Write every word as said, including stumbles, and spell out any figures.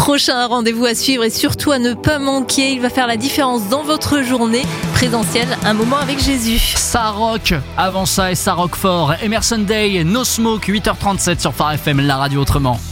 prochain rendez-vous à suivre et surtout à ne pas manquer. Il va faire la différence dans votre journée. Présentiel, un moment avec Jésus. Ça rock avant ça et ça rock fort. Emerson Day, No Smoke, huit heures trente-sept sur Phare F M, la radio autrement.